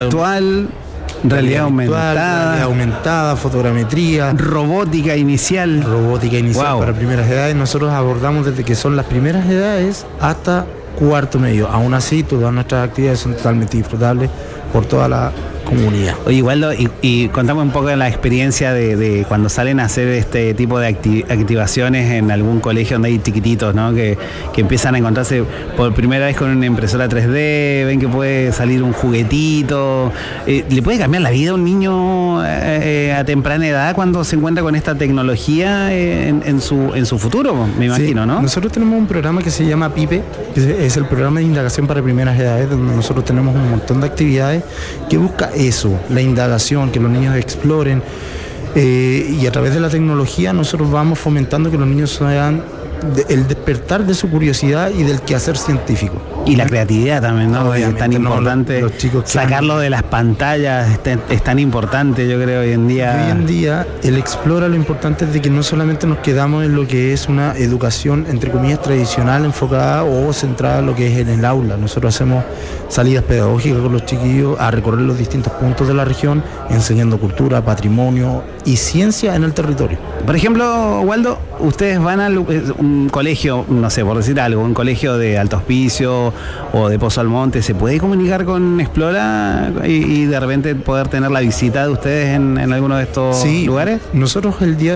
virtual, realidad aumentada, fotogrametría, robótica inicial. Wow. Para primeras edades. Nosotros abordamos desde que son las primeras edades hasta cuarto medio. Aún así, todas nuestras actividades son totalmente disfrutables por toda la comunidad. Oye, Waldo, y contame un poco de la experiencia de cuando salen a hacer este tipo de activaciones en algún colegio donde hay chiquititos, ¿no? Que empiezan a encontrarse por primera vez con una impresora 3D, ven que puede salir un juguetito. ¿Le puede cambiar la vida a un niño a temprana edad cuando se encuentra con esta tecnología en su futuro? Me imagino, sí, ¿no? Nosotros tenemos un programa que se llama PIPE, que es el programa de indagación para primeras edades, donde nosotros tenemos un montón de actividades que busca eso, la indagación, que los niños exploren, y a través de la tecnología nosotros vamos fomentando que los niños sean el despertar de su curiosidad y del quehacer científico. Y la creatividad también, ¿no? Obviamente, es tan importante, los chicos sacarlo de las pantallas, es tan importante, yo creo, hoy en día. Hoy en día, el Explora, lo importante es de que no solamente nos quedamos en lo que es una educación, entre comillas, tradicional, enfocada o centrada en lo que es en el aula. Nosotros hacemos salidas pedagógicas con los chiquillos a recorrer los distintos puntos de la región, enseñando cultura, patrimonio y ciencia en el territorio. Por ejemplo, Waldo, ustedes van a un colegio, no sé, por decir algo, un colegio de Alto Hospicio o de Pozo Almonte, ¿se puede comunicar con Explora y de repente poder tener la visita de ustedes en alguno de estos lugares? Nosotros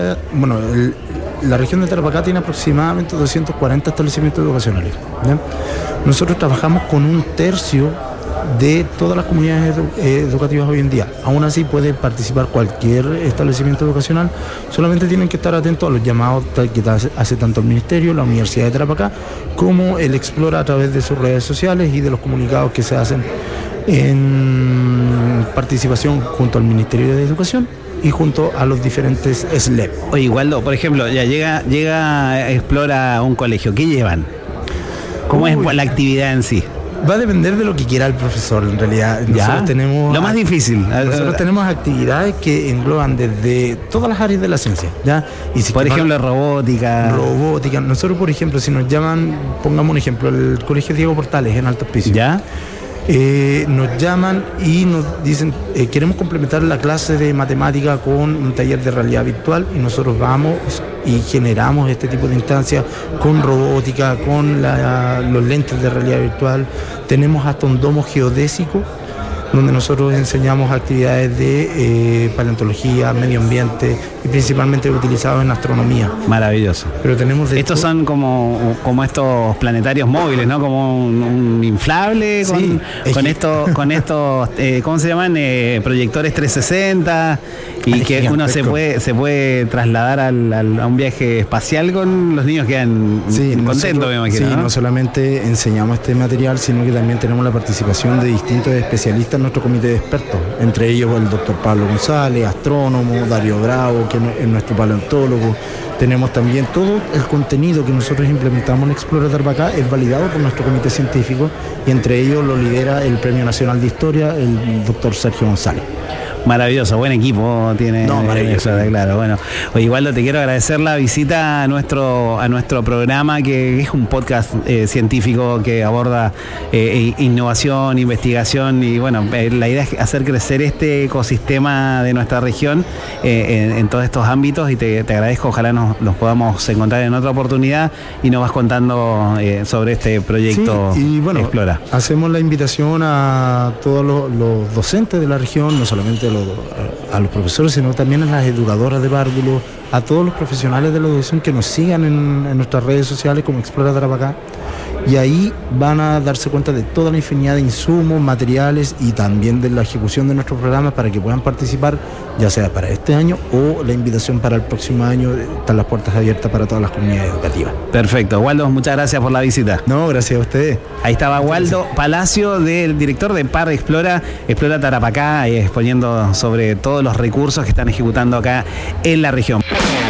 la región de Tarapacá tiene aproximadamente 240 establecimientos educacionales, ¿ya? Nosotros trabajamos con 1/3 de todas las comunidades educativas hoy en día. Aún así puede participar cualquier establecimiento educacional, solamente tienen que estar atentos a los llamados que hace tanto el Ministerio, la Universidad de Tarapacá, como el Explora a través de sus redes sociales y de los comunicados que se hacen en participación junto al Ministerio de Educación y junto a los diferentes SLEP. Oye, Waldo, por ejemplo, ya llega Explora a un colegio, ¿qué llevan? ¿Cómo es la actividad en sí? Va a depender de lo que quiera el profesor, en realidad. Nosotros tenemos lo más difícil. Nosotros tenemos actividades que engloban desde todas las áreas de la ciencia, ¿ya? Y si por ejemplo, robótica. Nosotros, por ejemplo, si nos llaman, pongamos un ejemplo, el Colegio Diego Portales en Alto Hospicio. ¿Ya? Nos llaman y nos dicen, queremos complementar la clase de matemática con un taller de realidad virtual, y nosotros vamos y generamos este tipo de instancias con robótica, con los lentes de realidad virtual. Tenemos hasta un domo geodésico donde nosotros enseñamos actividades de paleontología, medio ambiente y principalmente utilizados en astronomía. Maravilloso. Pero tenemos estos son como estos planetarios móviles, ¿no? Como un inflable con estos ¿cómo se llaman? Proyectores 360 y que uno se puede trasladar a un viaje espacial con los niños, quedan contentos, me imagino. Sí, ¿no? No solamente enseñamos este material, sino que también tenemos la participación de distintos especialistas en nuestro comité de expertos, entre ellos el doctor Pablo González, astrónomo, Darío Bravo, que es nuestro paleontólogo. Tenemos también todo el contenido que nosotros implementamos en Explora Tarapacá, es validado por nuestro comité científico, y entre ellos lo lidera el Premio Nacional de Historia, el doctor Sergio González. Maravilloso, buen equipo tiene. No, maravilloso. Claro, bueno. Oye, Waldo, te quiero agradecer la visita a nuestro programa, que es un podcast científico que aborda innovación, investigación, y bueno, la idea es hacer crecer este ecosistema de nuestra región en todos estos ámbitos, y te agradezco. Ojalá nos podamos encontrar en otra oportunidad y nos vas contando sobre este proyecto. Sí, y bueno, Explora. Hacemos la invitación a todos los docentes de la región, no solamente a los profesores, sino también a las educadoras de párvulos, a todos los profesionales de la educación que nos sigan en nuestras redes sociales como Explora Tarapacá, y ahí van a darse cuenta de toda la infinidad de insumos, materiales y también de la ejecución de nuestros programas para que puedan participar, ya sea para este año o la invitación para el próximo año. Están las puertas abiertas para todas las comunidades educativas. Perfecto. Waldo, muchas gracias por la visita. No, gracias a ustedes. Ahí estaba Waldo Palacio, del director de PAR Explora Tarapacá, exponiendo sobre todos los recursos que están ejecutando acá en la región.